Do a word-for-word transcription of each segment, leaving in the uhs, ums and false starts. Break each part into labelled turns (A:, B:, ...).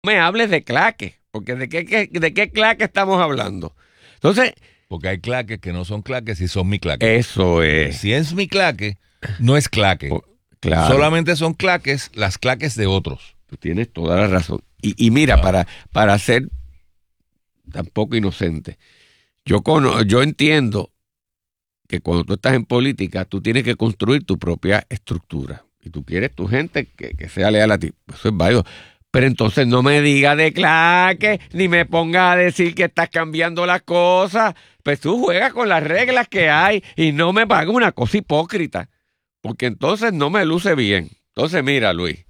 A: me hables de claque, porque ¿de qué, qué, de qué claque estamos hablando? Entonces...
B: Porque hay claques que no son claques y son mi claque.
A: Eso es.
B: Si es mi claque, no es claque.
A: Oh, claro.
B: Solamente son claques, las claques de otros.
A: Tú tienes toda la razón. Y, y mira, claro. para, para ser tampoco inocente, yo, cono, yo entiendo que cuando tú estás en política, tú tienes que construir tu propia estructura. Y tú quieres tu gente que, que sea leal a ti. Eso es válido. Pero entonces no me diga de claque, ni me ponga a decir que estás cambiando las cosas. Pues tú juegas con las reglas que hay y no me pagas una cosa hipócrita. Porque entonces no me luce bien. Entonces mira, Luis,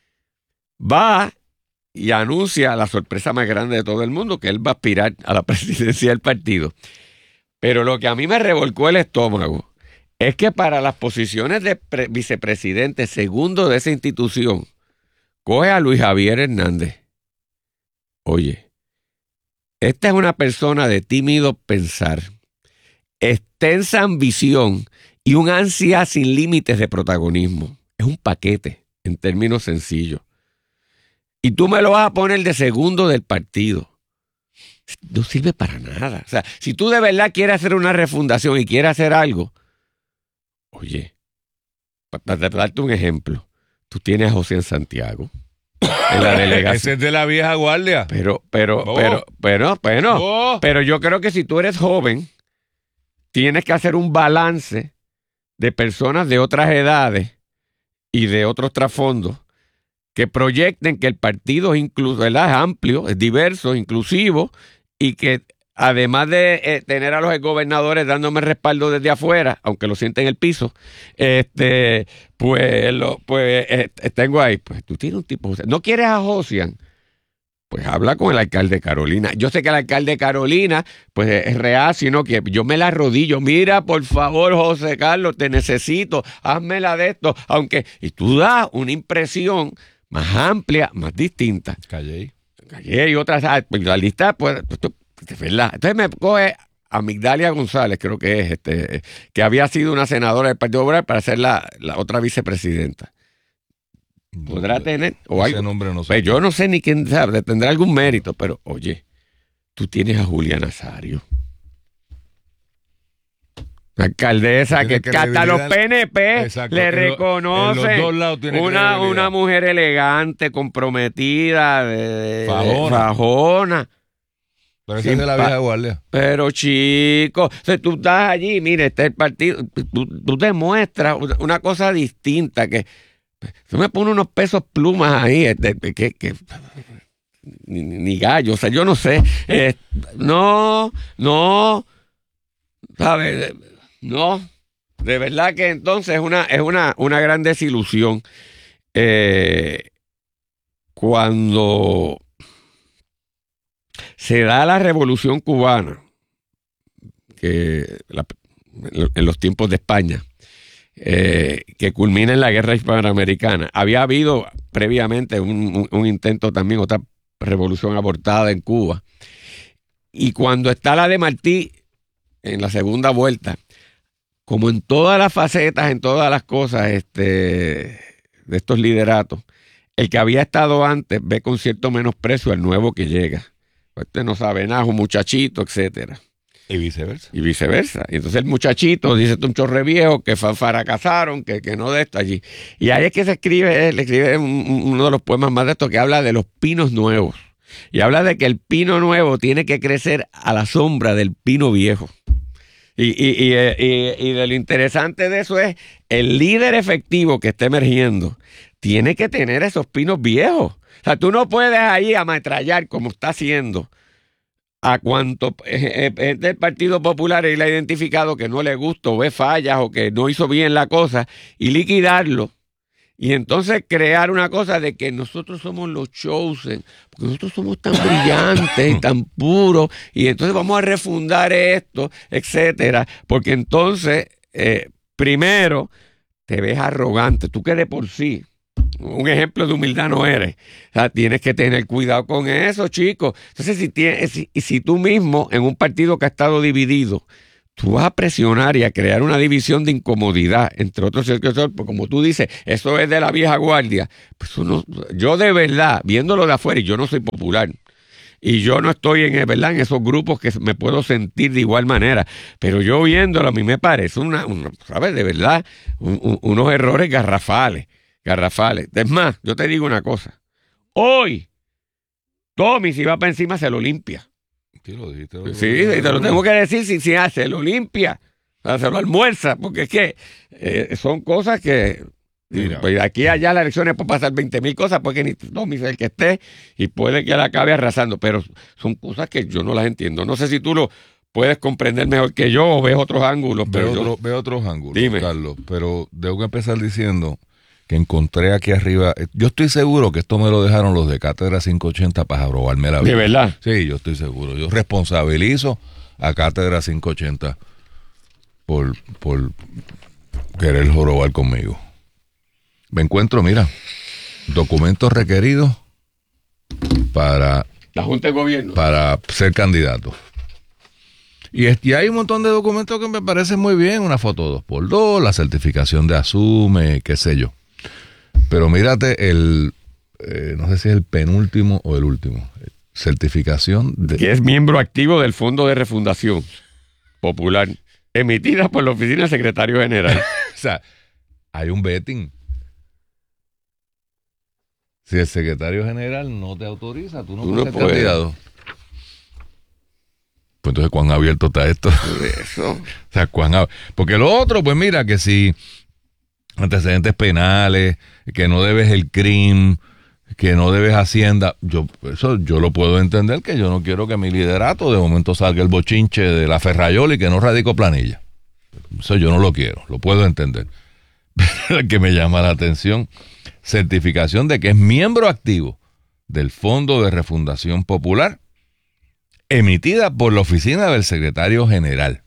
A: va y anuncia la sorpresa más grande de todo el mundo, que él va a aspirar a la presidencia del partido. Pero lo que a mí me revolcó el estómago es que para las posiciones de pre- vicepresidente segundo de esa institución, coge a Luis Javier Hernández. Oye, esta es una persona de tímido pensar, extensa ambición y un ansia sin límites de protagonismo. Es un paquete, en términos sencillos. Y tú me lo vas a poner de segundo del partido. No sirve para nada. O sea, si tú de verdad quieres hacer una refundación y quieres hacer algo, oye, para darte un ejemplo, tú tienes a José en Santiago en la delegación.
B: Ese es de la vieja guardia.
A: Pero, pero,
B: oh.
A: pero, pero, bueno,
B: oh.
A: pero yo creo que si tú eres joven, tienes que hacer un balance de personas de otras edades y de otros trasfondos que proyecten que el partido es, incluso, ¿verdad? Es amplio, es diverso, inclusivo, y que además de eh, tener a los gobernadores dándome respaldo desde afuera, aunque lo sienten en el piso, este, pues, lo, pues eh, tengo ahí, pues tú tienes un tipo, ¿no quieres a Josian? Pues habla con el alcalde de Carolina. Yo sé que el alcalde de Carolina, pues es reacio, sino que yo me la arrodillo. Mira, por favor, José Carlos, te necesito, házmela de esto, aunque, y tú das una impresión más amplia, más distinta.
B: Callé.
A: Callé y otras, la lista, pues, de verdad. Entonces me coge a Migdalia González, creo que es, este, que había sido una senadora del Partido Popular para ser la, la otra vicepresidenta. Podrá no, tener, o
B: ese
A: algo.
B: nombre no sé.
A: Pues yo no sé ni quién sabe, tendrá algún mérito, pero oye, tú tienes a Julia Nazario. Una alcaldesa que, que hasta los P N P exacto, le reconocen una, una mujer elegante, comprometida, de,
B: fajona.
A: fajona.
B: Pero esa es de la vieja guardia.
A: Pero chico, o sea, tú estás allí, mire, este es el partido, tú, tú demuestras una cosa distinta, que tú me pones unos pesos plumas ahí, este, que, que ni, ni gallo, o sea, yo no sé, eh, no, no, ¿sabes? No, de verdad que entonces es una, es una, una gran desilusión eh, cuando se da la Revolución Cubana, que la, en los tiempos de España, eh, que culmina en la Guerra Hispanoamericana. Había habido previamente un, un, un intento también, otra revolución abortada en Cuba. Y cuando está la de Martí en la segunda vuelta, como en todas las facetas, en todas las cosas este, de estos lideratos, el que había estado antes ve con cierto menosprecio al nuevo que llega. Este no sabe nada, un muchachito, etcétera.
B: Y viceversa.
A: Y viceversa. Y entonces el muchachito dice, este un chorre viejo, que fracasaron, que, que no de esto allí. Y ahí es que se escribe, le escribe un, uno de los poemas más de estos que habla de los pinos nuevos. Y habla de que el pino nuevo tiene que crecer a la sombra del pino viejo. Y, y, y, y, y de lo interesante de eso es el líder efectivo que está emergiendo tiene que tener esos pinos viejos. O sea, tú no puedes ahí ametrallar como está haciendo a cuanto es eh, del Partido Popular y le ha identificado que no le gusta o ve fallas o que no hizo bien la cosa y liquidarlo. Y entonces crear una cosa de que nosotros somos los chosen, porque nosotros somos tan brillantes y tan puros, y entonces vamos a refundar esto, etcétera. Porque entonces, eh, primero, te ves arrogante. Tú que de por sí un ejemplo de humildad no eres. O sea, tienes que tener cuidado con eso, chicos. Entonces, si, tienes, si, si tú mismo, en un partido que ha estado dividido, tú vas a presionar y a crear una división de incomodidad entre otros sectores, porque como tú dices, eso es de la vieja guardia. Pues uno, yo de verdad, viéndolo de afuera, y yo no soy popular, y yo no estoy en, ¿verdad?, en esos grupos que me puedo sentir de igual manera, pero yo viéndolo a mí me parece una, una ¿sabes? De verdad, un, un, unos errores garrafales, garrafales. Es más, yo te digo una cosa, hoy Tommy, si va para encima, se lo limpia.
B: Sí, lo dijiste, lo
A: sí, te lo tengo que decir, si, si hace, lo limpia, o sea, se lo almuerza, porque es que eh, son cosas que... Mira, pues de aquí a allá las elecciones pueden pasar veinte mil cosas, porque ni Tommy es el que esté y puede que la acabe arrasando, pero son cosas que yo no las entiendo. No sé si tú lo puedes comprender mejor que yo o ves otros ángulos. Pero
B: veo,
A: yo...
B: otro, veo otros ángulos,
A: Dime.
B: Carlos, pero tengo que empezar diciendo que encontré aquí arriba, yo estoy seguro que esto me lo dejaron los de Cátedra quinientos ochenta para robarme la vida.
A: ¿De verdad?
B: Sí, yo estoy seguro. Yo responsabilizo a Cátedra quinientos ochenta por, por querer jorobar conmigo. Me encuentro, mira, documentos requeridos para...
A: La Junta de Gobierno.
B: Para ser candidato. Y, es, y hay un montón de documentos que me parecen muy bien, una foto dos por dos, la certificación de Asume, qué sé yo. Pero mírate el, eh, no sé si es el penúltimo o el último, certificación de...
A: Que es miembro activo del Fondo de Refundación Popular, emitida por la Oficina del Secretario General.
B: O sea, hay un betting. Si el secretario general no te autoriza, tú no,
A: tú
B: puedes
A: no
B: ser
A: puedes.
B: candidato. Pues entonces, ¿cuán abierto está esto?
A: Eso.
B: O sea, ¿cuán ab... Porque lo otro, pues mira, que si antecedentes penales, que no debes el crimen, que no debes Hacienda, yo eso yo lo puedo entender, que yo no quiero que mi liderato de momento salga el bochinche de la Ferrayola y que no radico planilla. Eso yo no lo quiero, lo puedo entender. Pero el que me llama la atención, certificación de que es miembro activo del Fondo de Refundación Popular, emitida por la oficina del secretario general.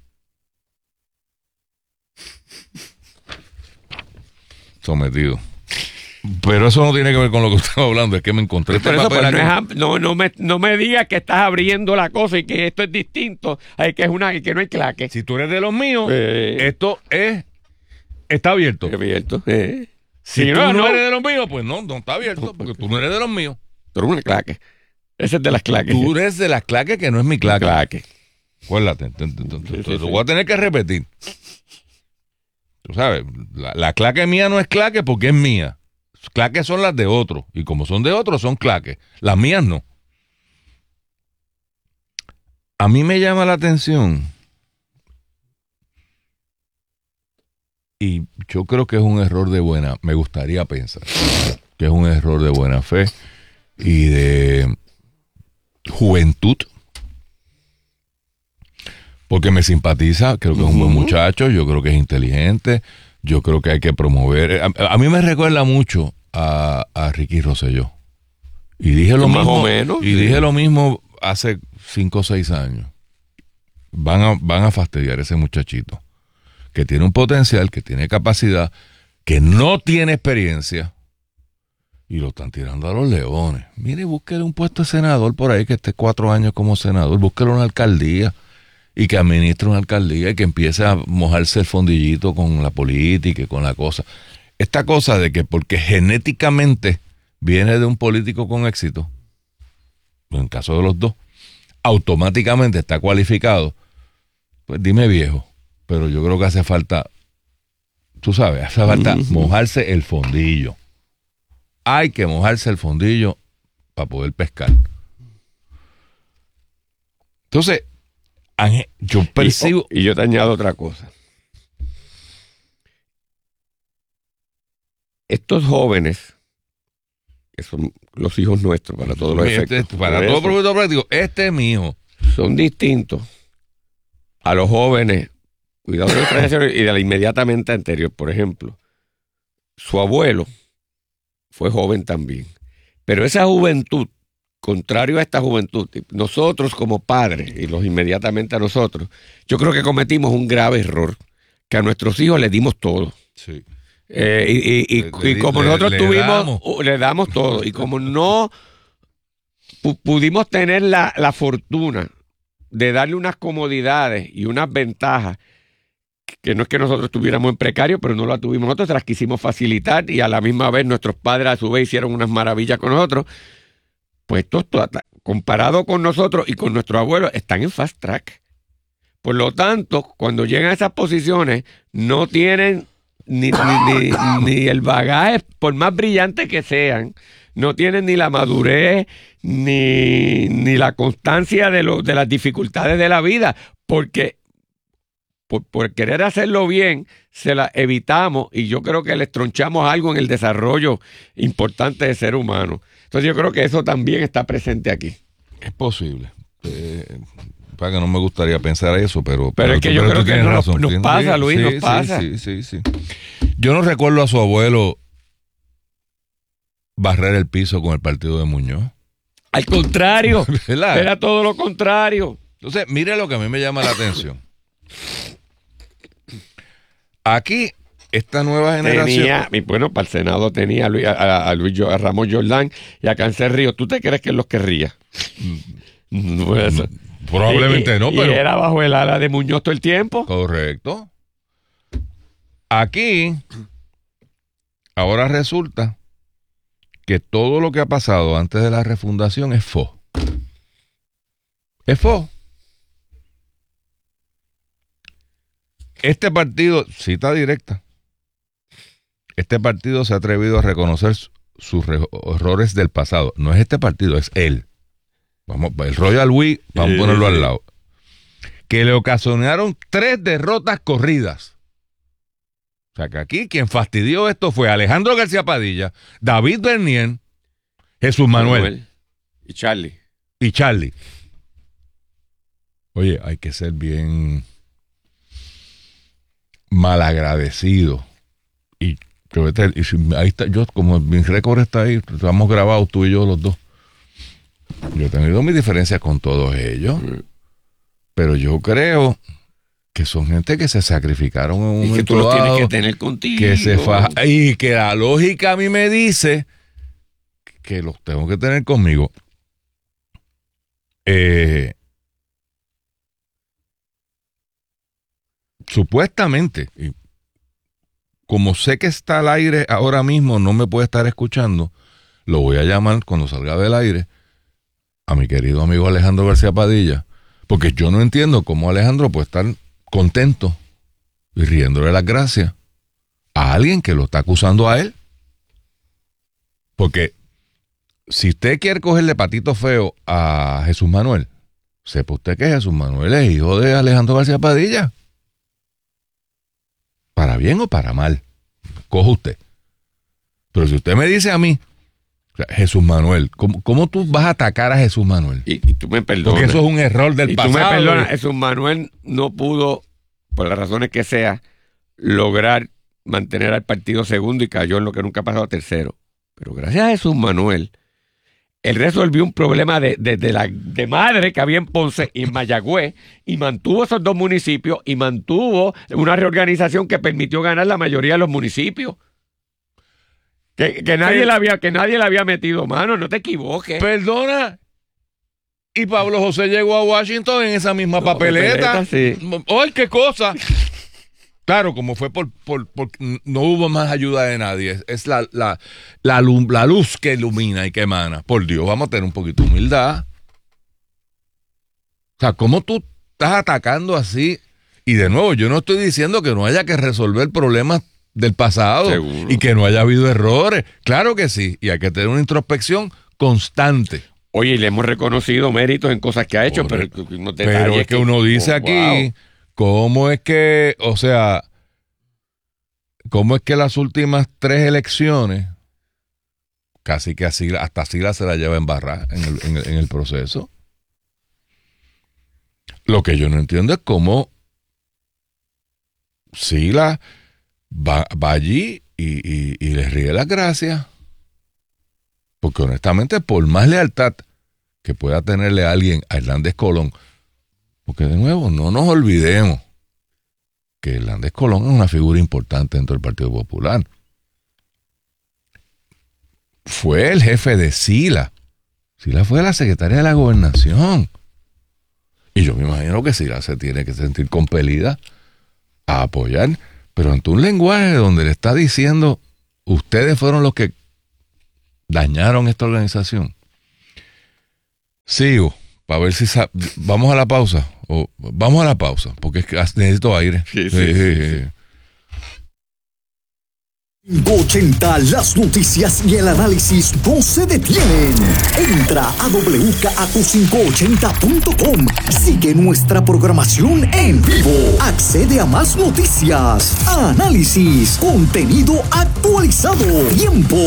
B: Sometido. Pero eso no tiene que ver con lo que estamos hablando, es que me encontré este
A: Por eso,
B: papel
A: pues, no,
B: aquí.
A: es, no, no, me, no me digas que estás abriendo la cosa y que esto es distinto, ay, que es una que no hay claque.
B: Si tú eres de los míos,
A: Eh.
B: esto es está abierto.
A: Abierto. Eh.
B: Si
A: Si
B: tú
A: no,
B: no,
A: no.
B: eres de los míos, pues no, no está abierto, porque tú no eres de los míos.
A: Pero una claque. Ese es de las claques.
B: Tú eres de las claques que no es mi claque.
A: Claque.
B: Acuérdate, te, te, te,
A: Sí,
B: te,
A: sí,
B: te lo
A: sí.
B: voy a tener que repetir. Tú sabes, la, la claque mía no es claque porque es mía. Claques son las de otros. Y como son de otros, son claques. Las mías no. A mí me llama la atención. Y yo creo que es un error de buena, me gustaría pensar que es un error de buena fe y de juventud. Porque me simpatiza, creo que es un buen muchacho, yo creo que es inteligente, yo creo que hay que promover. A, a mí me recuerda mucho a, a Ricky Rosselló. Y dije lo
A: Más
B: mismo.
A: o menos,
B: y
A: sí.
B: dije lo mismo hace cinco o seis años. Van a, van a fastidiar a ese muchachito. Que tiene un potencial, que tiene capacidad, que no tiene experiencia. Y lo están tirando a los leones. Mire, búsquele un puesto de senador por ahí, que esté cuatro años como senador. Búsquele una alcaldía. Y que administre una alcaldía y que empiece a mojarse el fondillito con la política y con la cosa. Esta cosa de que porque genéticamente viene de un político con éxito, en el caso de los dos, automáticamente está cualificado. Pues dime viejo, pero yo creo que hace falta, tú sabes, hace falta uh-huh. mojarse el fondillo. Hay que mojarse el fondillo para poder pescar. Entonces, Ángel, yo percibo...
A: Y, y yo te añado otra cosa. Estos jóvenes, que son los hijos nuestros para todos los
B: este,
A: efectos,
B: para todo propósito práctico, este es mi hijo.
A: Son distintos a los jóvenes, cuidado de nuestra generación y de la inmediatamente anterior. Por ejemplo, su abuelo fue joven también. Pero esa juventud, contrario a esta juventud, nosotros como padres y los inmediatamente a nosotros, yo creo que cometimos un grave error, que a nuestros hijos les dimos todo.
B: Sí.
A: Eh, y, y, y, le, y como le, nosotros le tuvimos, damos. Uh, le damos todo. Y como no pu- pudimos tener la, la fortuna de darle unas comodidades y unas ventajas que no es que nosotros estuviéramos en precario, pero no la tuvimos nosotros, se las quisimos facilitar y a la misma vez nuestros padres a su vez hicieron unas maravillas con nosotros, pues estos, comparado con nosotros y con nuestros abuelos, están en fast track. Por lo tanto, cuando llegan a esas posiciones, no tienen ni, ni, ni, ni el bagaje, por más brillantes que sean, no tienen ni la madurez, ni, ni la constancia de, lo, de las dificultades de la vida, porque por, por querer hacerlo bien, se la evitamos y yo creo que les tronchamos algo en el desarrollo importante del ser humano. Entonces yo creo que eso también está presente aquí.
B: Es posible. Eh, para que no me gustaría pensar eso, pero...
A: Pero, pero es que yo creo que nos, nos pasa, Luis,
B: sí,
A: nos
B: sí,
A: pasa.
B: Sí, sí, sí, sí. Yo no recuerdo a su abuelo barrer el piso con el partido de Muñoz.
A: Al contrario,
B: ¿verdad?
A: Era todo lo contrario.
B: Entonces, mire lo que a mí me llama la atención. Aquí, esta nueva generación...
A: Tenía, y bueno, para el Senado tenía a, Luis, a, a, Luis, a Ramón Jordán y a Cáncer Ríos. ¿Tú te crees que él los querría? No, eso.
B: Probablemente
A: y,
B: no,
A: y
B: pero...
A: era bajo el ala de Muñoz todo el tiempo.
B: Correcto. Aquí, ahora resulta que todo lo que ha pasado antes de la refundación es fo. Es fo. Este partido, cita directa, este partido se ha atrevido a reconocer sus errores del pasado. No es este partido, es él. Vamos, el Royal We, vamos a ponerlo al lado. Que le ocasionaron tres derrotas corridas. O sea que aquí quien fastidió esto fue Alejandro García Padilla, David Bernier, Jesús Manuel, Manuel
A: y Charlie.
B: Y Charlie. Oye, hay que ser bien malagradecido. Y, y ahí está, yo, como mi récord está ahí, estamos grabados tú y yo los dos. Yo he tenido mis diferencias con todos ellos, mm. pero yo creo que son gente que se sacrificaron en un
A: y
B: momento
A: que tú los
B: dado,
A: tienes que tener contigo.
B: Que se fa y que la lógica a mí me dice que los tengo que tener conmigo. Eh, supuestamente, y como sé que está al aire ahora mismo, no me puede estar escuchando, lo voy a llamar cuando salga del aire a mi querido amigo Alejandro García Padilla, porque yo no entiendo cómo Alejandro puede estar contento y riéndole las gracias a alguien que lo está acusando a él. Porque si usted quiere cogerle patito feo a Jesús Manuel, sepa usted que Jesús Manuel es hijo de Alejandro García Padilla. Para bien o para mal, coja usted. Pero si usted me dice a mí, Jesús Manuel, ¿cómo, cómo tú vas a atacar a Jesús Manuel?
A: Y, y tú me perdonas.
B: Porque eso es un error del
A: y
B: pasado.
A: Tú me perdonas, Jesús Manuel no pudo, por las razones que sea, lograr mantener al partido segundo y cayó en lo que nunca ha pasado tercero. Pero gracias a Jesús Manuel, él resolvió un problema de, de, de, la, de madre que había en Ponce y en Mayagüez y mantuvo esos dos municipios y mantuvo una reorganización que permitió ganar la mayoría de los municipios. Que, que, nadie sí. le había, que nadie le había metido mano, no te equivoques.
B: Perdona. Y Pablo José llegó a Washington en esa misma no, papeleta. papeleta sí. ¡Ay, qué cosa! Claro, como fue por, por, por... No hubo más ayuda de nadie. Es la, la, la, luz, la luz que ilumina y que emana. Por Dios, vamos a tener un poquito de humildad. O sea, ¿cómo tú estás atacando así? Y de nuevo, yo no estoy diciendo que no haya que resolver problemas del pasado. Seguro. Y que no haya habido errores. Claro que sí. Y hay que tener una introspección constante.
A: Oye, y le hemos reconocido méritos en cosas que ha hecho, pero, no te
B: pero es que, que uno dice oh, aquí, wow. ¿Cómo es que, o sea, cómo es que las últimas tres elecciones, casi que así, hasta Sila se la lleva en barra en el, en, el, en el proceso? Lo que yo no entiendo es cómo Sila va, va allí y, y, y le ríe las gracias. Porque honestamente, por más lealtad que pueda tenerle a alguien a Hernández Colón, porque de nuevo, no nos olvidemos que Hernández Colón es una figura importante dentro del Partido Popular. Fue el jefe de Sila. Sila fue la secretaria de la Gobernación. Y yo me imagino que Sila se tiene que sentir compelida a apoyar, pero ante un lenguaje donde le está diciendo, ustedes fueron los que dañaron esta organización. Sigo, para ver si... Sa- vamos a la pausa, o vamos a la pausa, porque es que necesito aire.
A: Sí, sí, sí, sí, sí.
C: ochenta, las noticias y el análisis no se detienen. Entra a doble u k a q quinientos ochenta punto com. Sigue nuestra programación en vivo. Accede a más noticias, análisis, contenido actualizado, tiempo,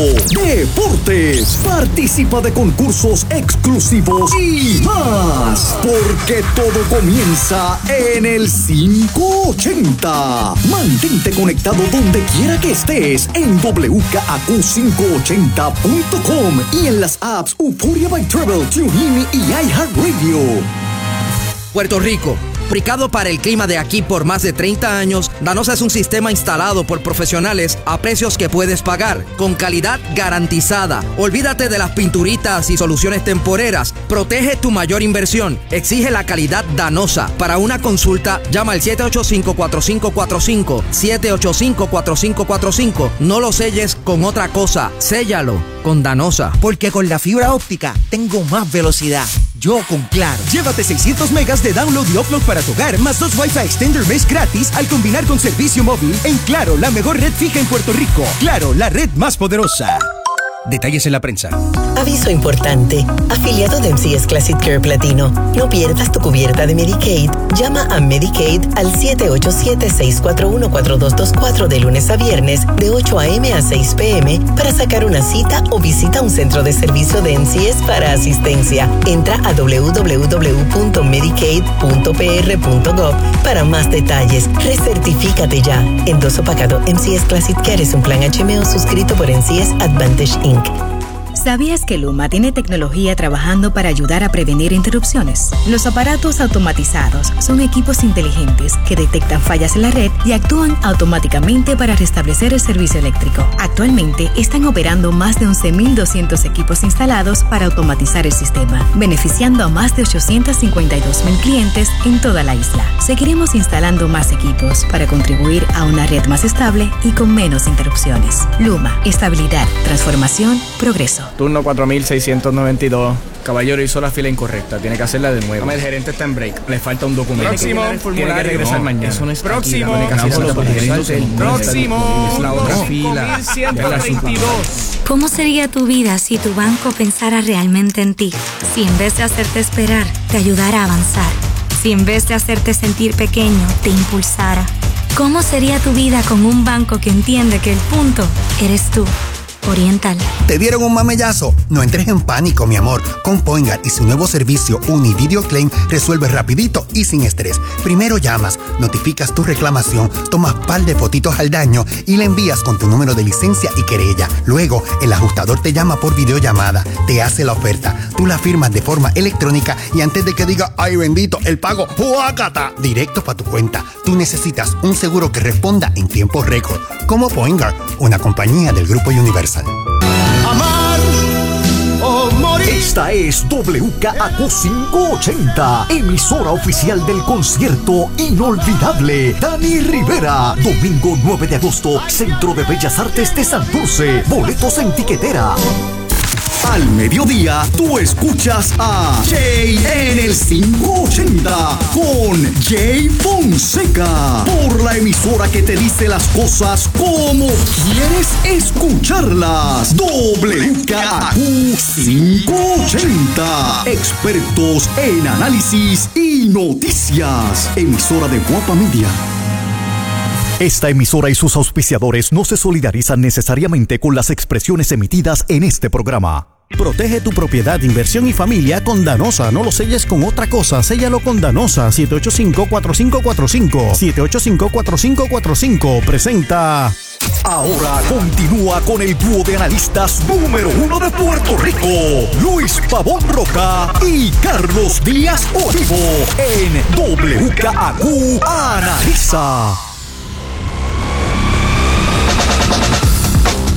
C: deportes. Participa de concursos exclusivos y más. Porque todo comienza en el quinientos ochenta. Mantente conectado donde quiera que estés en doble u k a q quinientos ochenta punto com y en las apps Euphoria by Travel, TuneIn y iHeartRadio.
D: Puerto Rico, fabricado para el clima de aquí por más de treinta años, Danosa es un sistema instalado por profesionales a precios que puedes pagar, con calidad garantizada. Olvídate de las pinturitas y soluciones temporeras. Protege tu mayor inversión. Exige la calidad Danosa. Para una consulta, llama al siete ocho cinco, cuatro cinco cuatro cinco, siete ocho cinco, cuatro cinco cuatro cinco. No lo selles con otra cosa. Séllalo con Danosa.
E: Porque con la fibra óptica tengo más velocidad. Yo con Claro.
F: Llévate seiscientos megas de download y upload para tu hogar, más dos Wi-Fi Extender mes gratis al combinar con servicio móvil en Claro, la mejor red fija en Puerto Rico. Claro, la red más poderosa. Detalles en la prensa.
G: Aviso importante. Afiliado de M C S Classic Care Platino. No pierdas tu cubierta de Medicaid. Llama a Medicaid al siete ocho siete, seis cuatro uno, cuatro dos dos cuatro de lunes a viernes de ocho a m a seis p m para sacar una cita o visita un centro de servicio de M C S para asistencia. Entra a w w w punto medicaid punto p r punto gov para más detalles. Recertifícate ya. Endoso pagado. M C S Classic Care es un plan H M O suscrito por M C S Advantage incorporated.
H: ¿Sabías que Luma tiene tecnología trabajando para ayudar a prevenir interrupciones? Los aparatos automatizados son equipos inteligentes que detectan fallas en la red y actúan automáticamente para restablecer el servicio eléctrico. Actualmente están operando más de once mil doscientos equipos instalados para automatizar el sistema, beneficiando a más de ochocientos cincuenta y dos mil clientes en toda la isla. Seguiremos instalando más equipos para contribuir a una red más estable y con menos interrupciones. Luma, estabilidad, transformación, progreso.
I: Turno cuatro mil seiscientos noventa y dos. Caballero hizo la fila incorrecta. Tiene que hacerla de nuevo. El gerente está en break. Le falta un documento.
F: Próximo.
I: Tiene que regresar
F: No,
I: mañana.
F: eso no es
I: Próximo.
F: aquí, la
I: Próximo. Próximo.
F: Es la otra fila.
I: dos mil ciento treinta y dos.
J: ¿Cómo sería tu vida si tu banco pensara realmente en ti? Si en vez de hacerte esperar, te ayudara a avanzar. Si en vez de hacerte sentir pequeño, te impulsara. ¿Cómo sería tu vida con un banco que entiende que el punto eres tú? Oriental.
K: ¿Te dieron un mamellazo? No entres en pánico, mi amor. Con Poingar y su nuevo servicio Univideo Claim resuelves rapidito y sin estrés. Primero llamas, notificas tu reclamación, tomas par de fotitos al daño y la envías con tu número de licencia y querella. Luego, el ajustador te llama por videollamada, te hace la oferta, tú la firmas de forma electrónica y antes de que diga, ay bendito, el pago, ¡huácata!, directo para tu cuenta. Tú necesitas un seguro que responda en tiempo récord. Como Poingar, una compañía del Grupo Universal.
C: Amar o morir. Esta es W K A Q quinientos ochenta, emisora oficial del concierto inolvidable Dani Rivera. Domingo nueve de agosto, Centro de Bellas Artes de Santurce. Boletos en tiquetera. Al mediodía, tú escuchas a Jay en el quinientos ochenta con Jay Fonseca por la emisora que te dice las cosas como quieres escucharlas. W K A Q quinientos ochenta, expertos en análisis y noticias. Emisora de Guapa Media. Esta emisora y sus auspiciadores no se solidarizan necesariamente con las expresiones emitidas en este programa. Protege tu propiedad, inversión y familia con Danosa. No lo selles con otra cosa, séllalo con Danosa. siete ocho cinco, cuatro cinco cuatro cinco. siete ocho cinco, cuatro cinco cuatro cinco. Presenta. Ahora continúa con el dúo de analistas número uno de Puerto Rico, Luis Pavón Roca y Carlos Díaz Olivo, en W K A Q Analiza.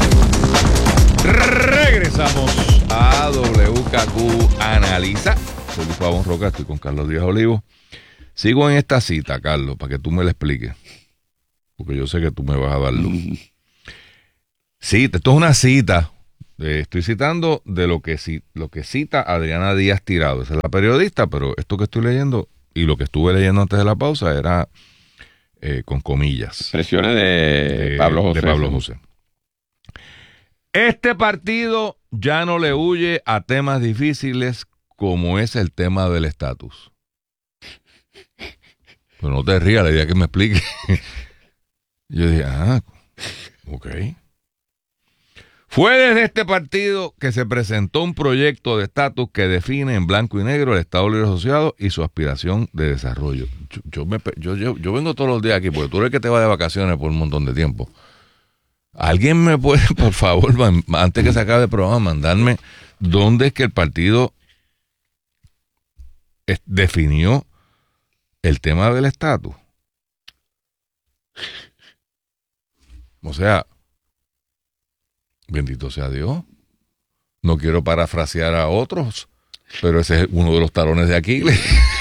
B: Regresamos a W K Q Analiza. soy Luis Pavón Roca, estoy con Carlos Díaz Olivo. Sigo en esta cita, Carlos, para que tú me la expliques, porque yo sé que tú me vas a dar luz. Sí, esto es una cita. Eh, estoy citando de lo que, lo que cita Adriana Díaz Tirado. Esa es la periodista, pero esto que estoy leyendo y lo que estuve leyendo antes de la pausa era eh, con comillas.
A: Expresiones de, de Pablo José.
B: De Pablo José. Este partido ya no le huye a temas difíciles como es el tema del estatus. Pero no te rías, la idea que me explique. Yo dije, ah, ok. Fue desde este partido que se presentó un proyecto de estatus que define en blanco y negro el Estado Libre Asociado y su aspiración de desarrollo. Yo, yo, me, yo, yo, yo vengo todos los días aquí porque tú eres el que te va de vacaciones por un montón de tiempo. ¿Alguien me puede, por favor, antes que se acabe el programa, mandarme dónde es que el partido es, definió el tema del estatus? O sea, bendito sea Dios. No quiero parafrasear a otros, pero ese es uno de los talones de Aquiles.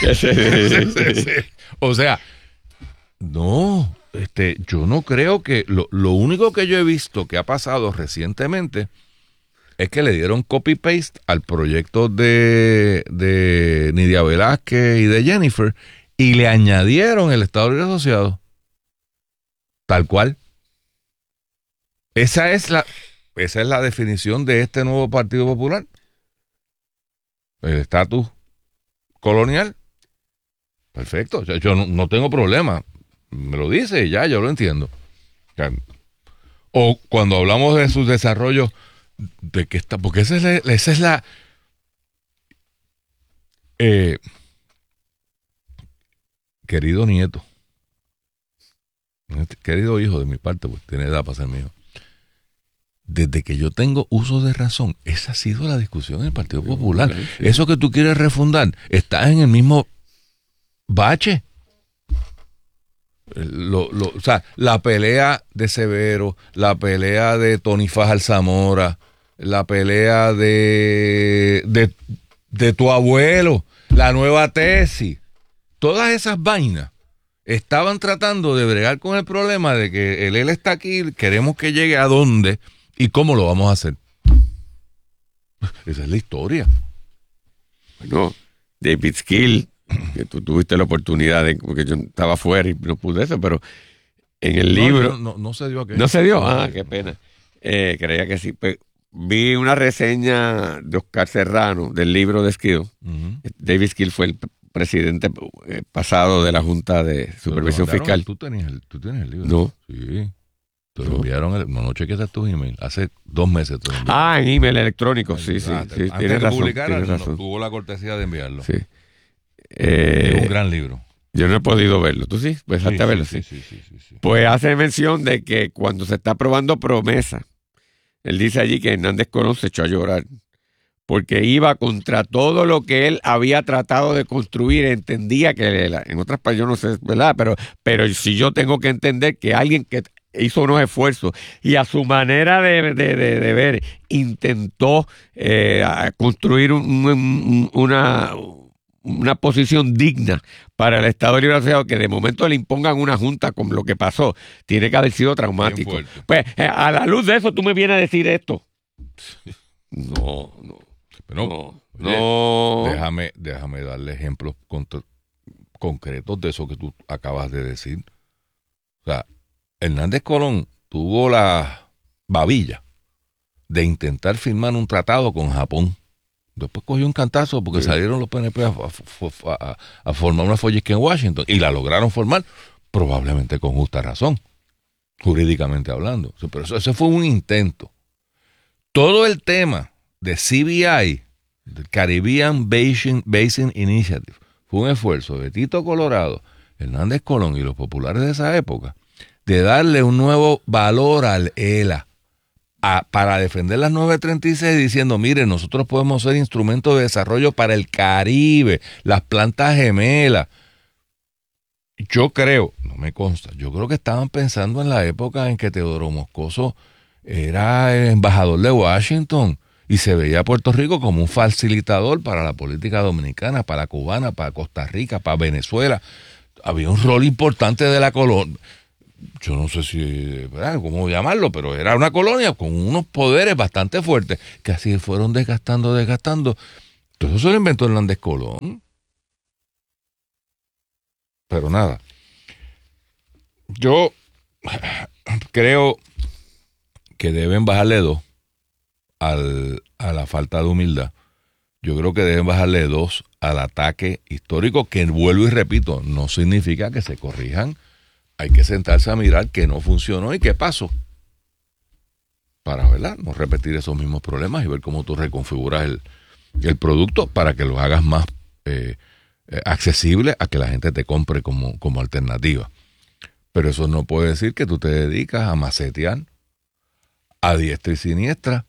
B: O sea, no, este, yo no creo que lo, lo único que yo he visto que ha pasado recientemente es que le dieron copy-paste al proyecto de, de Nidia Velázquez y de Jennifer y le añadieron el Estado Libre Asociado. Tal cual. Esa es la... Esa es la definición de este nuevo Partido Popular. El estatus colonial. Perfecto. O sea, yo no, no tengo problema. Me lo dice y ya, yo lo entiendo. O sea, o cuando hablamos de sus desarrollos, de que está, porque esa es la, esa es la eh, querido nieto, querido hijo de mi parte, pues tiene edad para ser mi hijo. Desde que yo tengo uso de razón, esa ha sido la discusión en el Partido Popular. Sí, sí. Eso que tú quieres refundar está en el mismo bache. Lo, lo, o sea, la pelea de Severo, la pelea de Tony Fajal Zamora, la pelea de, de, de tu abuelo, la nueva tesis, todas esas vainas estaban tratando de bregar con el problema de que el él está aquí, queremos que llegue a dónde. ¿Y cómo lo vamos a hacer? Esa es la historia.
A: Bueno, David Skill, que tú tuviste la oportunidad de, porque yo estaba fuera y no pude eso, pero en el no, libro...
B: No, no se dio aquello.
A: ¿No se dio? Ah, qué pena. Eh, creía que sí. Pues, vi una reseña de Oscar Serrano del libro de Skill. Uh-huh. David Skill fue el presidente eh, pasado de la Junta de Supervisión Fiscal.
B: ¿Tú, tenías el, ¿Tú tienes el libro?
A: No.
B: Sí. Te lo enviaron, el, no, no chequeaste tus emails, hace dos meses. Te lo
A: ah, en email electrónico, sí, sí, sí,
B: antes
A: tienes
B: de
A: razón,
B: publicara,
A: tienes razón.
B: No, tuvo la cortesía de enviarlo.
A: Sí. Eh,
B: es un gran libro.
A: Yo no he podido verlo, ¿tú sí? Pues
B: sí,
A: hasta
B: sí,
A: verlo,
B: sí,
A: sí.
B: Sí, sí, sí, sí.
A: Pues hace mención de que cuando se está aprobando promesa, él dice allí que Hernández Colón se echó a llorar, porque iba contra todo lo que él había tratado de construir, entendía que, en otras palabras, yo no sé, ¿verdad? Pero, pero si yo tengo que entender que alguien que hizo unos esfuerzos y a su manera de, de, de, de ver intentó eh, construir un, un, una, una posición digna para el Estado Libre Asociado, que de momento le impongan una junta con lo que pasó, tiene que haber sido traumático. Pues eh, a la luz de eso tú me vienes a decir esto. No, no.
B: Pero,
A: no,
B: oye,
A: no.
B: Déjame, déjame darle ejemplos contra, concretos de eso que tú acabas de decir. O sea, Hernández Colón tuvo la babilla de intentar firmar un tratado con Japón. Después cogió un cantazo porque sí. salieron los P N P a, a, a, a formar una follisca en Washington y la lograron formar, probablemente con justa razón, jurídicamente hablando. Pero eso, eso fue un intento. Todo el tema de C B I, del Caribbean Basin, Basin Initiative, fue un esfuerzo de Tito Colorado, Hernández Colón y los populares de esa época de darle un nuevo valor al E L A a, para defender las nueve treinta y seis diciendo, mire, nosotros podemos ser instrumentos de desarrollo para el Caribe, las plantas gemelas. Yo creo, no me consta, yo creo que estaban pensando en la época en que Teodoro Moscoso era el embajador de Washington y se veía a Puerto Rico como un facilitador para la política dominicana, para la cubana, para Costa Rica, para Venezuela. Había un rol importante de la colonia. Yo no sé si, ¿verdad?, cómo llamarlo, pero era una colonia con unos poderes bastante fuertes que así fueron desgastando, desgastando. Todo eso lo inventó Hernández Colón. Pero nada. Yo creo que deben bajarle dos al, a la falta de humildad. Yo creo que deben bajarle dos al ataque histórico, que vuelvo y repito, no significa que se corrijan. Hay que sentarse a mirar qué no funcionó y qué pasó. Para, ¿verdad?, no repetir esos mismos problemas y ver cómo tú reconfiguras el, el producto para que lo hagas más eh, eh, accesible a que la gente te compre como, como alternativa. Pero eso no puede decir que tú te dedicas a macetear a diestra y siniestra,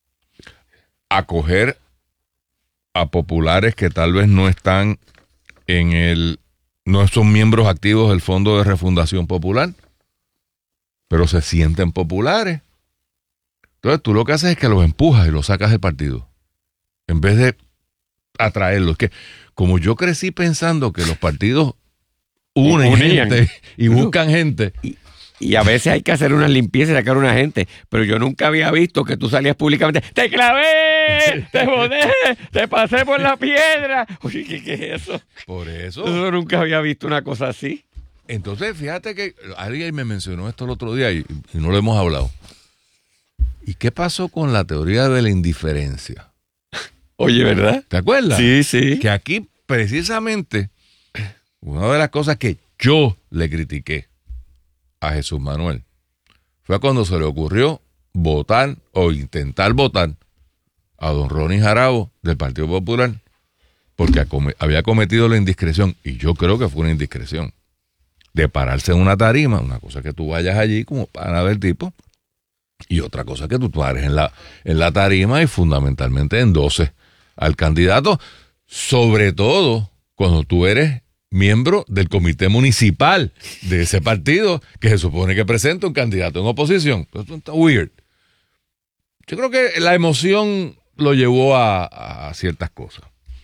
B: a coger a populares que tal vez no están en el, no son miembros activos del Fondo de Refundación Popular, pero se sienten populares. Entonces tú lo que haces es que los empujas y los sacas del partido, en vez de atraerlos. Es que como yo crecí pensando que los partidos unen
A: Unían.
B: gente y buscan gente.
A: Y, y a veces hay que hacer una limpieza y sacar una gente. Pero yo nunca había visto que tú salías públicamente. ¡Te clavé! ¡Te boté! ¡Te pasé por la piedra! Oye, ¿qué, qué es eso?
B: Por eso.
A: Yo nunca había visto una cosa así.
B: Entonces, fíjate que alguien me mencionó esto el otro día y, y no lo hemos hablado. ¿Y qué pasó con la teoría de la indiferencia?
A: Oye, ¿verdad?
B: ¿Te acuerdas?
A: Sí, sí.
B: Que aquí, precisamente, una de las cosas que yo le critiqué a Jesús Manuel fue cuando se le ocurrió votar o intentar votar a don Ronnie Jarabo del Partido Popular porque había cometido la indiscreción, y yo creo que fue una indiscreción, de pararse en una tarima, una cosa que tú vayas allí como pana del tipo, y otra cosa que tú pares en la, en la tarima y fundamentalmente endoses al candidato, sobre todo cuando tú eres miembro del comité municipal de ese partido que se supone que presenta un candidato en oposición. Eso está weird. Yo creo que la emoción lo llevó a, a ciertas cosas.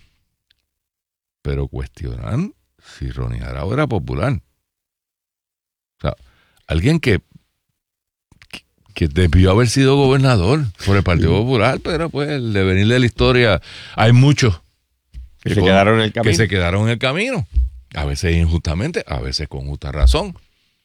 B: Pero cuestionan si Ronnie Jarabo era popular. O sea, alguien que, que debió haber sido gobernador por el Partido Popular, pero pues el devenir de la historia, hay muchos
A: que, que se quedaron en el camino.
B: Que se quedaron en el camino. A veces injustamente, a veces con justa razón.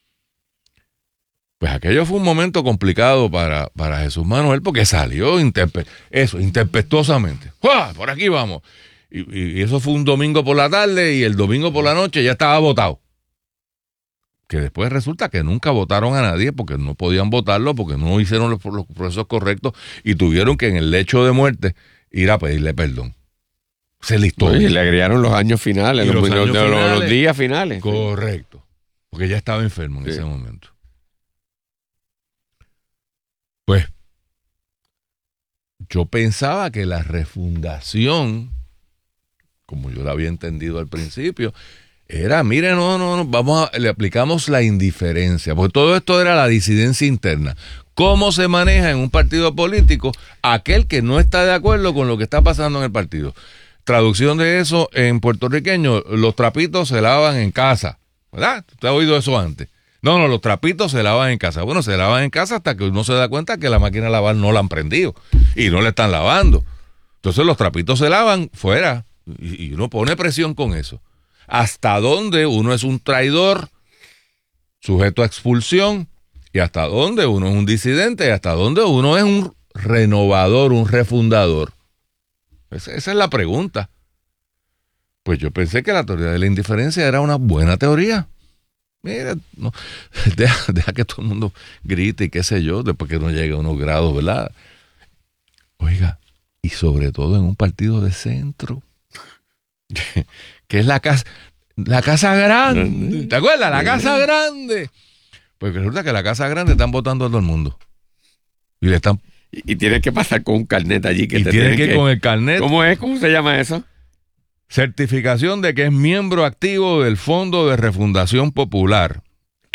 B: Pues aquello fue un momento complicado para, para Jesús Manuel porque salió interpe- eso, intempestuosamente. ¡Uah! Por aquí vamos. Y, y eso fue un domingo por la tarde y el domingo por la noche ya estaba votado. Que después resulta que nunca votaron a nadie porque no podían votarlo, porque no hicieron los, los procesos correctos y tuvieron que en el lecho de muerte ir a pedirle perdón. Se listó.
A: Oye, le agregaron los años finales, los,
B: los,
A: los,
B: años
A: los,
B: finales,
A: los días finales.
B: Correcto. Porque ya estaba enfermo en
A: sí.
B: ese momento. Pues, yo pensaba que la refundación, como yo la había entendido al principio, era, mire, no, no, no, vamos a, le aplicamos la indiferencia, porque todo esto era la disidencia interna. ¿Cómo se maneja en un partido político aquel que no está de acuerdo con lo que está pasando en el partido? Traducción de eso en puertorriqueño, los trapitos se lavan en casa, ¿verdad? ¿Usted ha oído eso antes? No, no, los trapitos se lavan en casa. Bueno, se lavan en casa hasta que uno se da cuenta que la máquina de lavar no la han prendido y no le están lavando. Entonces los trapitos se lavan fuera y, y uno pone presión con eso. ¿Hasta dónde uno es un traidor sujeto a expulsión? ¿Y hasta dónde uno es un disidente? ¿Y hasta dónde uno es un renovador, un refundador? Esa, esa es la pregunta. Pues yo pensé que la teoría de la indiferencia era una buena teoría. Mira, no, deja, deja que todo el mundo grite y qué sé yo, después que uno llegue a unos grados, ¿verdad? Oiga, y sobre todo en un partido de centro, que es la casa, la casa grande. ¿Te acuerdas? La casa grande. Pues resulta que la casa grande están votando a todo el mundo. Y le están...
A: Y, y tienes que pasar con un carnet allí. Que
B: y
A: te
B: tienes que ir
A: que...
B: con el carnet.
A: ¿Cómo es? ¿Cómo se llama eso?
B: Certificación de que es miembro activo del Fondo de Refundación Popular,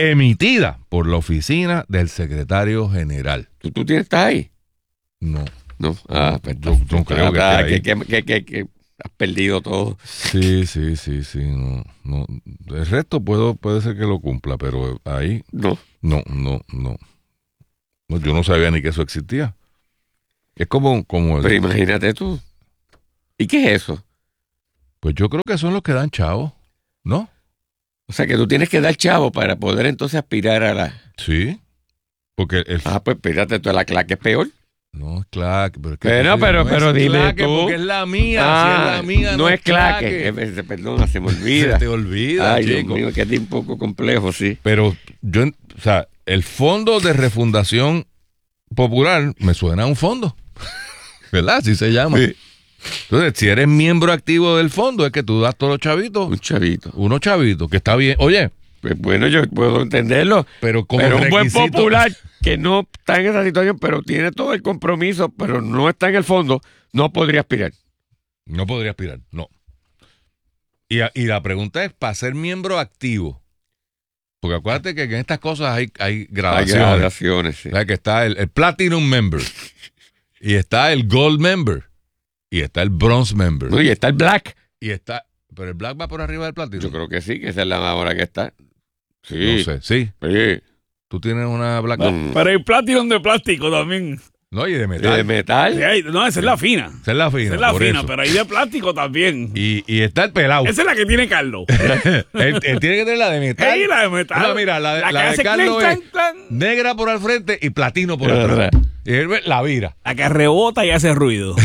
B: emitida por la oficina del secretario general.
A: ¿Tú, tú tienes, estás ahí?
B: No.
A: No, ah, pues
B: yo no creo que,
A: ah,
B: que,
A: que, que, que, que has perdido todo.
B: Sí, sí, sí, sí. No, no. El resto puedo, puede ser que lo cumpla, pero ahí...
A: No.
B: No, no, no. no yo no sabía ni que eso existía. Es como... como el,
A: pero imagínate tú. ¿Y qué es eso?
B: Pues yo creo que son los que dan chavo, ¿no?
A: O sea, que tú tienes que dar chavo para poder entonces aspirar a la...
B: Sí. Porque el...
A: Ah, pues espérate, tú, la claque es peor.
B: No es claque, pero es que
A: pero, pero,
B: no
A: pero
B: es
A: dime
B: claque
A: tú.
B: Porque es la mía,
A: ah,
B: si es la mía,
A: no,
B: no
A: es
B: es claque.
A: claque. Perdona, se me olvida.
B: Se te olvida,
A: Ay,
B: chico.
A: Dios mío, que es un poco complejo, sí.
B: Pero yo, o sea, el fondo de refundación popular me suena a un fondo, ¿verdad? Así se llama. Sí. Entonces, si eres miembro activo del fondo, es que tú das todos los chavitos.
A: Un chavito.
B: Unos chavitos, que está bien. Oye.
A: Pues bueno, yo puedo entenderlo.
B: Pero como
A: pero un
B: requisito...
A: buen popular que no está en esa situación, pero tiene todo el compromiso, pero no está en el fondo, no podría aspirar.
B: No podría aspirar, no. Y, y la pregunta es, para ser miembro activo, porque acuérdate que en estas cosas hay, hay gradaciones.
A: Hay gradaciones, sí.
B: O sea, que está el, el Platinum Member, y está el Gold Member, y está el Bronze Member.
A: No, y está el Black.
B: Y está, pero el Black va por arriba del Platinum.
A: Yo creo que sí, que esa es la hora que está. Sí.
B: No sé, sí.
A: Sí.
B: Tú tienes una Black.
L: No, pero hay Platinum de plástico también.
B: No, y de metal.
A: ¿De metal?
L: Sí, hay, no, esa es la fina.
B: Esa es la fina.
L: Esa es la
B: por
L: fina,
B: eso.
L: pero hay de plástico también.
B: Y, y está el pelado.
L: Esa es la que tiene Carlos.
B: él, él tiene que tener la de metal.
L: Sí, la de metal.
B: No, mira, la,
L: La
B: la
L: que
B: de
L: hace
B: Carlos
L: clan,
B: es
L: clan, clan.
B: negra por al frente y platino por atrás. Y él la vira.
L: La que rebota y hace ruido.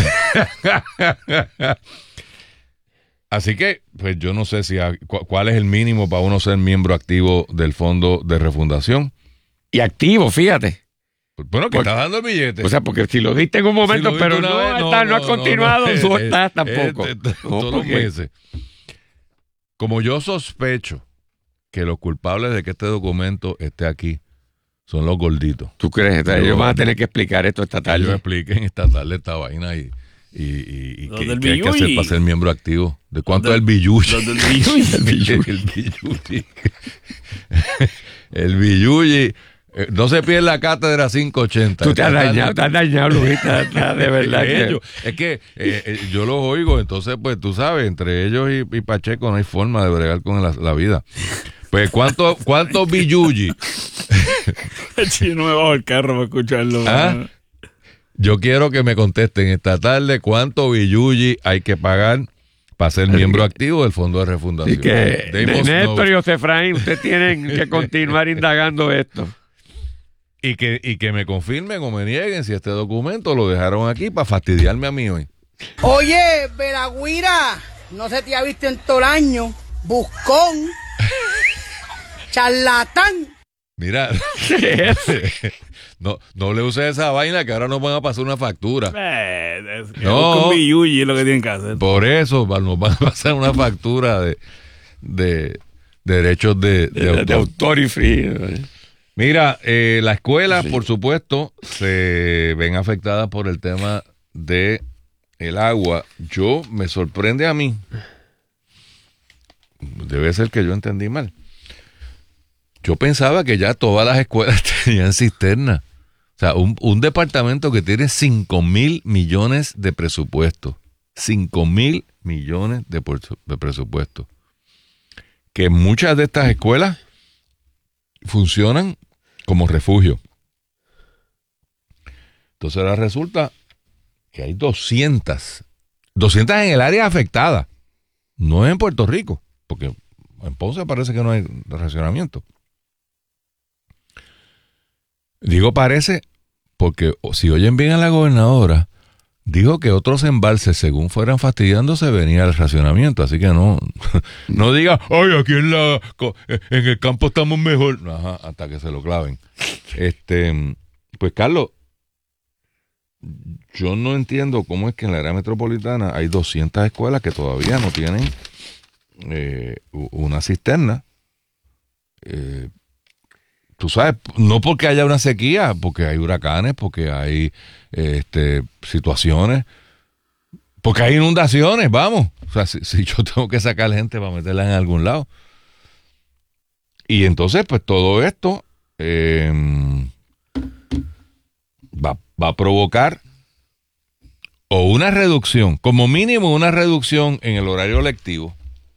B: Así que, pues yo no sé si a, cu- cuál es el mínimo para uno ser miembro activo del fondo de refundación.
A: Y activo, fíjate.
B: Bueno, que
A: Por-
B: está dando el billete.
A: O sea, porque si lo diste en un momento,
B: Si lo
A: pero
B: diste
A: no,
B: una vez,
A: está, no,
B: no,
A: has
B: no,
A: continuado,
B: no, no.
A: no
B: Eh,
A: estás
B: eh,
A: tampoco.
B: eh,
A: No,
B: todos los
A: porque-
B: meses. Como yo sospecho que los culpables de que este documento esté aquí son los gorditos.
A: ¿Tú crees? O sea,
B: Yo-
A: ellos van a tener que explicar esto esta
B: Que ellos
A: tarde.
B: expliquen esta tarde esta vaina y, y, y, y
L: Los
B: qué,
L: del
B: qué hay que hacer
L: billuyi.
B: para ser miembro activo. ¿De cuánto
L: Los
B: es el
L: del-
B: billuyi?
L: los del billuyi.
B: El billuyi. El billuyi. El billuyi. Eh, No se pierde la cátedra cinco ochenta.
A: Tú te has
B: Esta tarde-
A: dañado, te has dañado, Luis. estás- estás de verdad.
B: Es,
A: que-
B: ellos. Es que eh, eh, yo los oigo, entonces pues tú sabes, entre ellos y, y Pacheco no hay forma de bregar con la, la vida. Pues ¿cuántos cuántos billuyi?
L: Chino me bajo el carro para escucharlo.
B: ¿Ah?
L: man.
B: Yo quiero que me contesten esta tarde cuánto billuyi hay que pagar para ser miembro activo del Fondo de Refundación.
A: Así que,
B: They must
A: Néstor
B: know.
A: y José Efraín, ustedes tienen que continuar indagando esto.
B: Y que, y que me confirmen o me nieguen si este documento lo dejaron aquí para fastidiarme a mí hoy.
M: Oye, Veragüira, no se te ha visto en todo el año. Buscón. Charlatán.
B: Mira, no, no le uses esa vaina que ahora nos van a pasar una factura.
L: Eh, es-
B: No.
L: busca un billuyi es lo que tienen que hacer.
B: Por eso va- nos van a pasar una factura de, de, de derechos de, de
A: De,
B: autor.
A: de autor y frío.
B: Mira, eh, las escuelas,
A: Sí.
B: por supuesto, se ven afectadas por el tema de el agua. Yo, me sorprende a mí, debe ser que yo entendí mal. Yo pensaba que ya todas las escuelas tenían cisterna. O sea, un, un departamento que tiene cinco mil millones de presupuesto. cinco mil millones de, por- de presupuesto. Que muchas de estas escuelas funcionan como refugio. Entonces ahora resulta que hay doscientas. doscientas en el área afectada. No es en Puerto Rico, porque en Ponce parece que no hay racionamiento. Digo parece porque si oyen bien a la gobernadora, dijo que otros embalses, según fueran fastidiándose, venía el racionamiento. Así que no, no diga, ay, aquí en la en el campo estamos mejor. Ajá, hasta que se lo claven. Este, pues Carlos, yo no entiendo cómo es que en la área metropolitana hay doscientas escuelas que todavía no tienen eh, una cisterna. Eh, Tú sabes, no porque haya una sequía, porque hay huracanes, porque hay este, situaciones, porque hay inundaciones, vamos. O sea, si, si yo tengo que sacar gente para meterla en algún lado. Y entonces, pues todo esto eh, va, va a provocar o una reducción, como mínimo una reducción en el horario lectivo,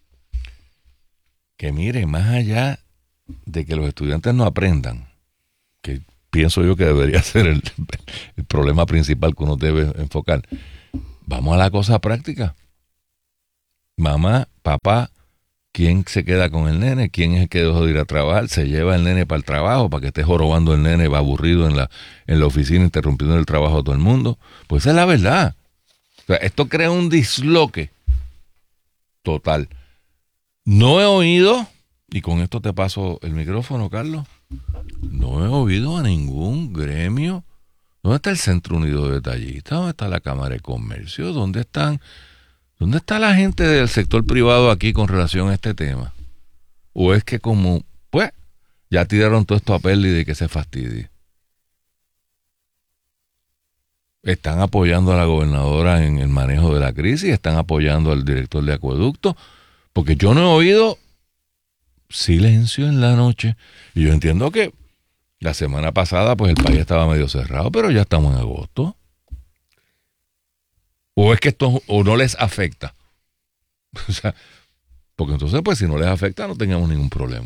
B: que mire, más allá de que los estudiantes no aprendan, que pienso yo que debería ser el, el problema principal que uno debe enfocar, vamos a la cosa práctica. Mamá, papá, ¿quién se queda con el nene? ¿Quién es el que dejó de ir a trabajar? ¿Se lleva el nene para el trabajo para que esté jorobando el nene, va aburrido en la, en la oficina, interrumpiendo el trabajo de todo el mundo? Pues esa es la verdad. O sea, esto crea un disloque total. No he oído, y con esto te paso el micrófono, Carlos, no he oído a ningún gremio. ¿Dónde está el Centro Unido de Detallistas? ¿Dónde está la Cámara de Comercio? ¿Dónde están... ¿Dónde está la gente del sector privado aquí con relación a este tema? ¿O es que como, pues, ya tiraron todo esto a pérdida y que se fastidie? Están apoyando a la gobernadora en el manejo de la crisis, están apoyando al director de acueducto, porque yo no he oído silencio en la noche. Y yo entiendo que la semana pasada, pues, el país estaba medio cerrado, pero ya estamos en agosto. ¿O es que esto o no les afecta? O sea, porque entonces, pues, si no les afecta, no tengamos ningún problema.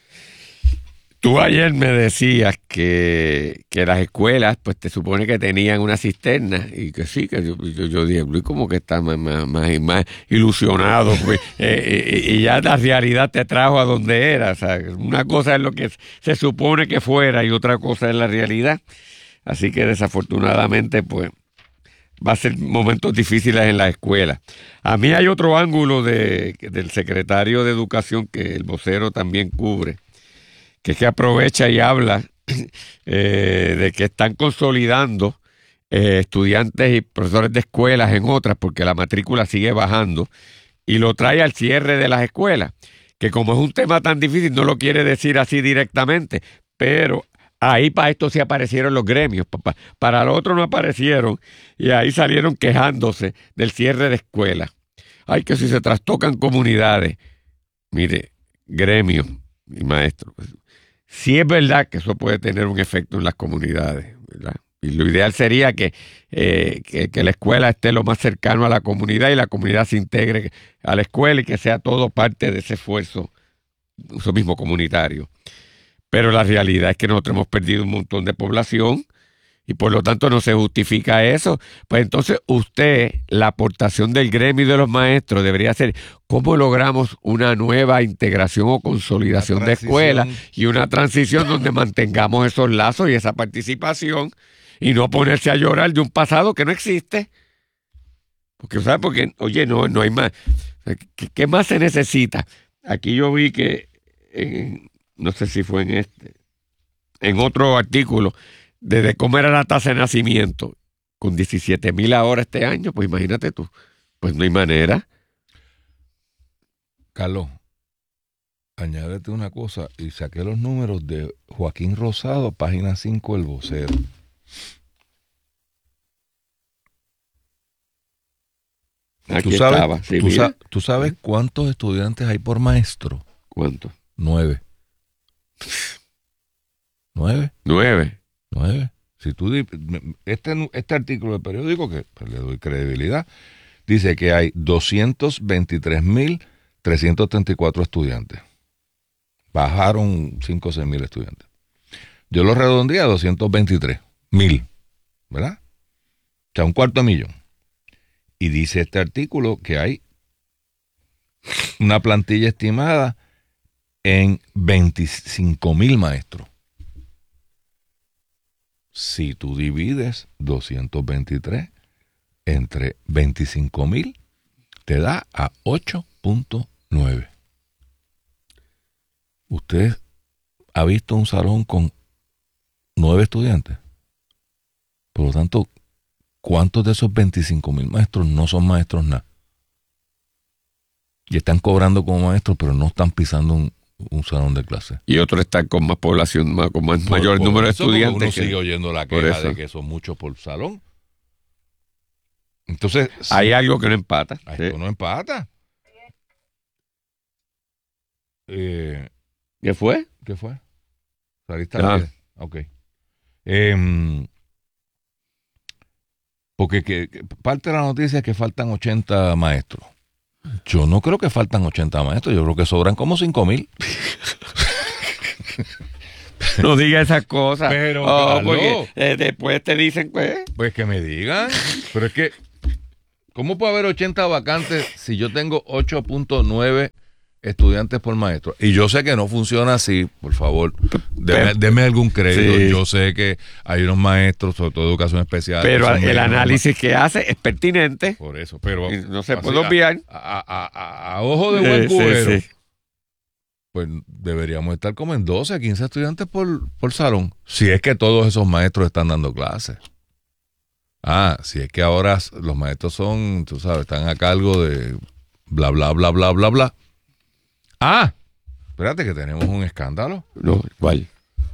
A: Tú ayer me decías que, que las escuelas, pues, te supone que tenían una cisterna y que sí, que yo, yo, yo dije, Luis, como que está más, más, más, más ilusionado, pues, eh, y, y ya la realidad te trajo a donde era. O sea, una cosa es lo que se supone que fuera y otra cosa es la realidad. Así que desafortunadamente, pues, va a ser momentos difíciles en la escuela. A mí hay otro ángulo de, del secretario de Educación que el vocero también cubre, que es que aprovecha y habla eh, de que están consolidando eh, estudiantes y profesores de escuelas en otras porque la matrícula sigue bajando y lo trae al cierre de las escuelas, que como es un tema tan difícil no lo quiere decir así directamente, pero... Ahí para esto sí aparecieron los gremios, papá. Para lo otro no aparecieron y ahí salieron quejándose del cierre de escuelas. Ay, que si se trastocan comunidades. Mire, gremios y maestros. Sí es verdad que eso puede tener un efecto en las comunidades, ¿verdad? Y lo ideal sería que, eh, que, que la escuela esté lo más cercano a la comunidad y la comunidad se integre a la escuela y que sea todo parte de ese esfuerzo, eso mismo comunitario. Pero la realidad es que nosotros hemos perdido un montón de población y por lo tanto no se justifica eso. Pues entonces usted, la aportación del gremio y de los maestros debería ser cómo logramos una nueva integración o consolidación de escuelas y una transición donde mantengamos esos lazos y esa participación y no ponerse a llorar de un pasado que no existe. Porque, ¿sabes? Porque, oye, no, no hay más. ¿Qué, qué más se necesita? Aquí yo vi que... Eh, no sé si fue en este, en otro artículo, de cómo era la tasa de nacimiento, con diecisiete mil ahora este año, pues imagínate tú, pues no hay manera.
B: Carlos, añádete una cosa, y saqué los números de Joaquín Rosado, página cinco, El Vocero.
A: Aquí
B: ¿Tú sabes,
A: estaba, sí,
B: tú, sa- ¿Tú sabes
A: sí.
B: cuántos estudiantes hay por maestro?
A: ¿Cuántos?
B: Nueve. ¿Nueve?
A: Nueve.
B: Nueve. Si tú di- este, este artículo del periódico, que pues, le doy credibilidad, dice que hay doscientos veintitrés mil trescientos treinta y cuatro estudiantes. Bajaron cinco o seis mil estudiantes. Yo lo redondeé a doscientos veintitrés mil, ¿verdad? O sea, un cuarto de millón. Y dice este artículo que hay una plantilla estimada en veinticinco mil maestros. Si tú divides doscientos veintitrés entre veinticinco mil, te da a ocho punto nueve. ¿Usted ha visto un salón con nueve estudiantes? Por lo tanto, ¿cuántos de esos veinticinco mil maestros no son maestros nada? Y están cobrando como maestros, pero no están pisando un, un salón de clase.
A: Y otros están con más población, más, con más
B: Por-
A: mayor
B: por
A: número de
B: eso, porque
A: estudiantes.
B: Uno
A: que-
B: sigue oyendo la
A: por
B: queja
A: eso.
B: de que son muchos por salón. Entonces,
A: Hay
B: sí,
A: algo que no empata.
B: esto
A: Sí.
B: no empata. Eh,
A: ¿Qué fue?
B: ¿Qué fue? ¿Saliste
A: Ah.
B: al aire? Ok. Em, Porque que, que parte de la noticia es que faltan ochenta maestros. Yo no creo que faltan ochenta maestros, yo creo que sobran como cinco mil.
A: No diga esas cosas.
B: Pero,
A: oh,
B: Carlos,
A: porque eh, después te dicen, pues.
B: Pues que me digan. Pero es que, ¿cómo puede haber ochenta vacantes si yo tengo ocho punto nueve estudiantes por maestro? Y yo sé que no funciona así, por favor. Deme, deme algún crédito. Sí. Yo sé que hay unos maestros, sobre todo de educación especial.
A: Pero el análisis que hace es pertinente.
B: Por eso, pero.
A: No se puede obviar.
B: A, a, a, a ojo de buen
A: eh,
B: cubero.
A: Sí, sí.
B: Pues deberíamos estar como en doce, quince estudiantes por, por salón. Si es que todos esos maestros están dando clases. Ah, si es que ahora los maestros son, tú sabes, están a cargo de bla, bla, bla, bla, bla, bla. Ah, espérate que tenemos un escándalo.
A: No, ¿cuál?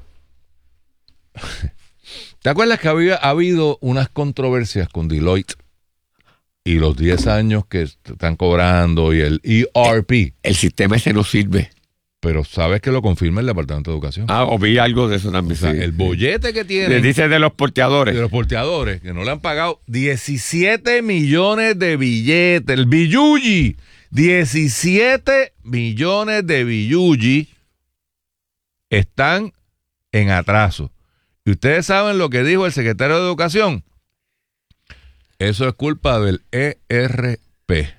B: ¿Te acuerdas que había ha habido unas controversias con Deloitte y los diez años que están cobrando y el E R P?
A: El, el sistema ese no sirve.
B: Pero sabes que lo confirma el Departamento de Educación.
A: Ah, o vi algo de eso también.
B: O sea,
A: sí.
B: El bollete que tiene.
A: Le dice de los porteadores.
B: De los porteadores, que no le han pagado diecisiete millones de billetes. El billuyi. diecisiete millones de billuyi están en atraso. Y ustedes saben lo que dijo el secretario de Educación. Eso es culpa del E R P.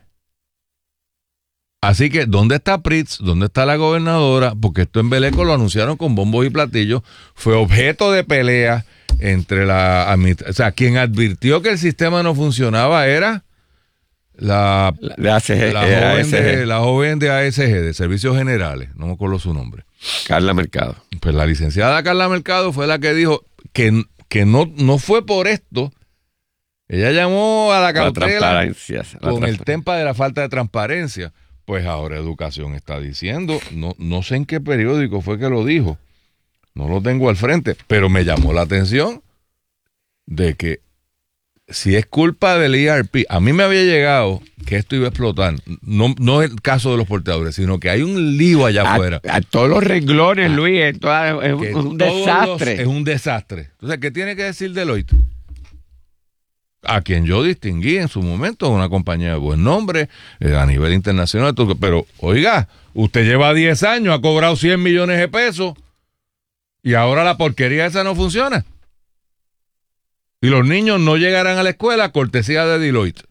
B: Así que, ¿dónde está Pritz? ¿Dónde está la gobernadora? Porque esto en Beleco lo anunciaron con bombos y platillos. Fue objeto de pelea entre la... O sea, quien advirtió que el sistema no funcionaba era la,
A: la, de A S G,
B: la, joven, de, la joven de A S G, de Servicios Generales. No me acuerdo su nombre.
A: Carla Mercado.
B: Pues la licenciada Carla Mercado fue la que dijo que, que no, no fue por esto. Ella llamó a la cautela la con el tema de la falta de transparencia. Pues ahora Educación está diciendo, no, no sé en qué periódico fue que lo dijo, no lo tengo al frente, pero me llamó la atención de que si es culpa del E R P, a mí me había llegado que esto iba a explotar, no, no es el caso de los porteadores, sino que hay un lío allá
A: a,
B: afuera.
A: A todos los renglones, Luis, es, toda, es un, un desastre.
B: Los, es un desastre. Entonces, ¿qué tiene que decir Deloitte? A quien yo distinguí en su momento, una compañía de buen nombre, eh, a nivel internacional, pero oiga, usted lleva diez años, ha cobrado cien millones de pesos y ahora la porquería esa no funciona. Y los niños no llegarán a la escuela cortesía de Deloitte.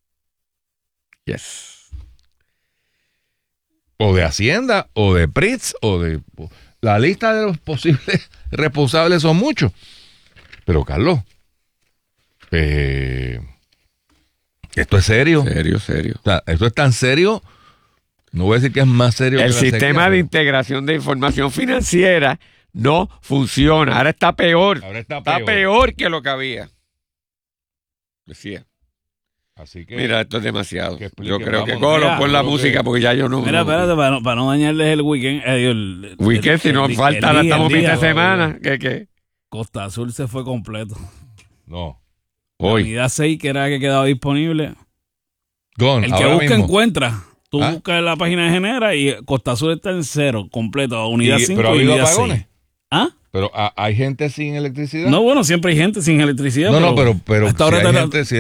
A: Yes.
B: O de Hacienda, o de Pritz, o de... La lista de los posibles responsables son muchos. Pero Carlos... Eh, esto es serio.
A: Serio, serio.
B: O sea, esto es tan serio, no voy a decir que es más serio.
A: El
B: que la
A: sistema
B: sequía,
A: de integración de información financiera no funciona. Ahora está peor.
B: Ahora está
A: está
B: peor.
A: peor que lo que había. Decía.
B: Así que,
A: mira, esto es demasiado.
B: Que
A: yo creo
B: vamos,
A: que Colo, pon la
B: que...
A: música porque ya yo no.
L: Mira,
A: no,
L: espérate, para no, para no dañarles el weekend. Eh, el,
A: weekend, el, si nos
L: el,
A: falta,
L: el,
A: la
L: el
A: estamos
L: día,
A: mitad de semana. ¿Qué, qué?
L: Costa Azul se fue completo.
B: No.
A: Hoy.
L: La unidad seis, que era la que quedaba disponible.
B: Gone,
L: el que busca
B: mismo.
L: encuentra. Tú
B: ¿Ah?
L: buscas en la página de Genera y Costa Azul está en cero, completo. Unidad cinco
B: pero ha
L: y
B: habido
L: unidad
B: apagones.
L: seis. ¿Ah?
B: Pero ¿hay gente sin electricidad?
L: No, bueno, siempre hay gente sin electricidad.
B: No,
L: pero
B: no, pero, pero
L: hasta
B: si
L: ahora
B: hay
L: te,
B: gente, si